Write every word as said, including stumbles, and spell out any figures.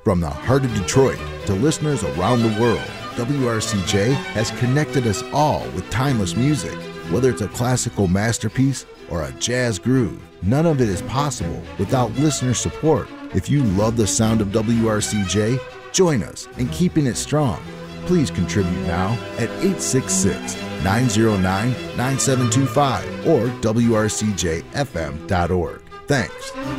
From the heart of Detroit to listeners around the world, W R C J has connected us all with timeless music. Whether it's a classical masterpiece or a jazz groove, none of it is possible without listener support. If you love the sound of W R C J, join us in keeping it strong. Please contribute now at eight six six, nine zero nine, nine seven two five or W R C J F M dot org. Thanks.